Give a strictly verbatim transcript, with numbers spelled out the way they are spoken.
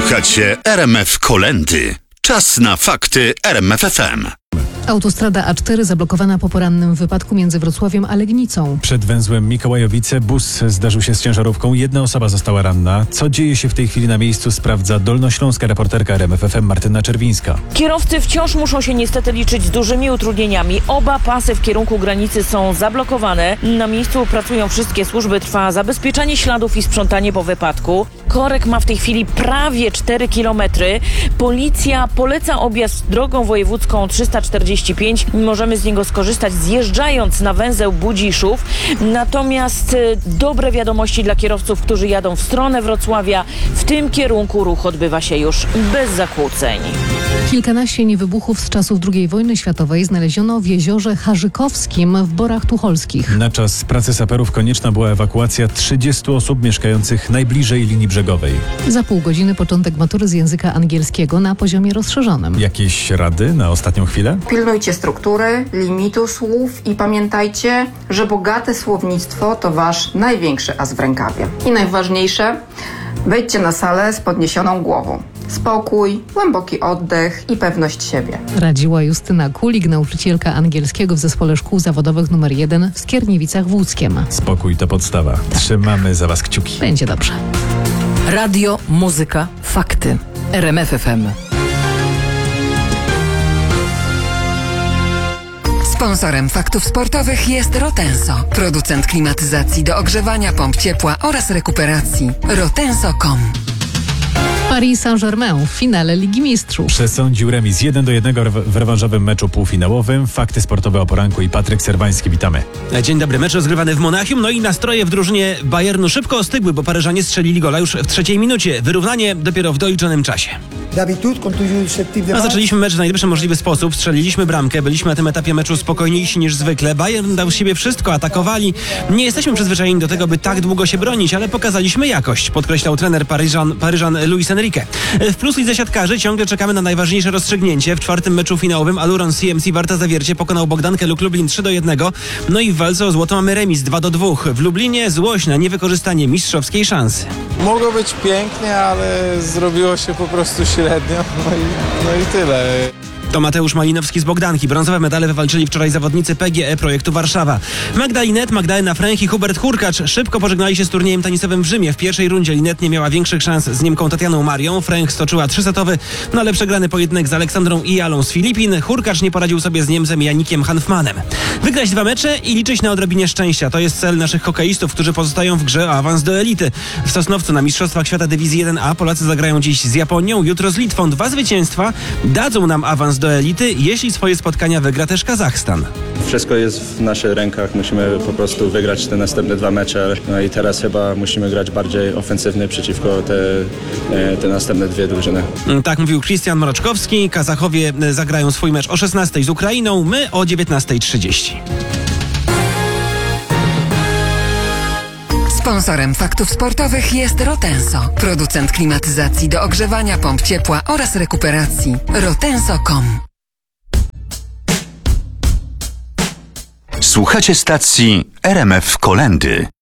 Słuchacie R M F Kolędy. Czas na fakty R M F F M. Autostrada A cztery zablokowana po porannym wypadku między Wrocławiem a Legnicą. Przed węzłem Mikołajowice bus zdarzył się z ciężarówką. Jedna osoba została ranna. Co dzieje się w tej chwili na miejscu, sprawdza dolnośląska reporterka R M F F M Martyna Czerwińska. Kierowcy wciąż muszą się niestety liczyć z dużymi utrudnieniami. Oba pasy w kierunku granicy są zablokowane. Na miejscu pracują wszystkie służby. Trwa zabezpieczanie śladów i sprzątanie po wypadku. Korek ma w tej chwili prawie cztery kilometry. Policja poleca objazd drogą wojewódzką trzysta czterdzieści pięć. Możemy z niego skorzystać zjeżdżając na węzeł Budziszów. Natomiast dobre wiadomości dla kierowców, którzy jadą w stronę Wrocławia. W tym kierunku ruch odbywa się już bez zakłóceń. Kilkanaście niewybuchów z czasów drugiej wojny światowej znaleziono w jeziorze Harzykowskim w Borach Tucholskich. Na czas pracy saperów konieczna była ewakuacja trzydziestu osób mieszkających najbliżej linii brzegowej. Za pół godziny początek matury z języka angielskiego na poziomie rozszerzonym. Jakieś rady na ostatnią chwilę? Pilnujcie struktury, limitu słów i pamiętajcie, że bogate słownictwo to wasz największy as w rękawie. I najważniejsze, wejdźcie na salę z podniesioną głową. Spokój, głęboki oddech i pewność siebie. Radziła Justyna Kulik, nauczycielka angielskiego w Zespole Szkół Zawodowych numer jeden w Skierniewicach Włódzkiem. Spokój to podstawa. Trzymamy za was kciuki. Będzie dobrze. Radio, muzyka, fakty. R M F F M. Sponsorem faktów sportowych jest Rotenso, producent klimatyzacji do ogrzewania pomp ciepła oraz rekuperacji. rotenso kropka com. Paris Saint-Germain w finale Ligi Mistrzów. Przesądził remis jeden do jednego w rewanżowym meczu półfinałowym. Fakty sportowe o poranku i Patryk Serwański. Witamy. Dzień dobry. Mecz rozgrywany w Monachium. No i nastroje w drużynie Bayernu szybko ostygły, bo Paryżanie strzelili gola już w trzeciej minucie. Wyrównanie dopiero w doliczonym czasie. No, zaczęliśmy mecz w najlepszy możliwy sposób. Strzeliliśmy bramkę. Byliśmy na tym etapie meczu spokojniejsi niż zwykle. Bayern dał z siebie wszystko, atakowali. Nie jesteśmy przyzwyczajeni do tego, by tak długo się bronić, ale pokazaliśmy jakość, podkreślał trener Paryżan, Paryżan Luis Enrique. W plus lidze siatkarzy ciągle czekamy na najważniejsze rozstrzygnięcie. W czwartym meczu finałowym Aluron C M C Warta Zawiercie pokonał Bogdankę Luk Lublin trzy do jednego. No i w walce o złoto mamy remis dwa do dwóch. W Lublinie złość na niewykorzystanie mistrzowskiej szansy. Mogło być pięknie, ale zrobiło się po prostu średnio. No i, no i tyle. To Mateusz Malinowski z Bogdanki. Brązowe medale wywalczyli wczoraj zawodnicy P G E Projektu Warszawa. Magda Linet, Magdalena Fręch i Hubert Hurkacz szybko pożegnali się z turniejem tenisowym w Rzymie. W pierwszej rundzie Linet nie miała większych szans z Niemką Tatianą Marią. Fręch stoczyła trzysetowy, no ale przegrany pojedynek z Aleksandrą Ijalą z Filipin. Hurkacz nie poradził sobie z Niemcem Janikiem Hanfmanem. Wygrać dwa mecze i liczyć na odrobinie szczęścia. To jest cel naszych hokeistów, którzy pozostają w grze o awans do elity. W Sosnowcu na Mistrzostwach Świata Dywizji jeden A Polacy zagrają dziś z Japonią, jutro z Litwą. Dwa zwycięstwa dadzą nam awans do elity, jeśli swoje spotkania wygra też Kazachstan. Wszystko jest w naszych rękach, musimy po prostu wygrać te następne dwa mecze. No i teraz chyba musimy grać bardziej ofensywnie przeciwko te, te następne dwie drużyny. Tak mówił Krystian Mroczkowski. Kazachowie zagrają swój mecz o szesnastej z Ukrainą, my o dziewiętnastej trzydzieści. Sponsorem faktów sportowych jest Rotenso, producent klimatyzacji do ogrzewania pomp ciepła oraz rekuperacji. rotenso kropka com. Słuchacie stacji R M F Kolędy.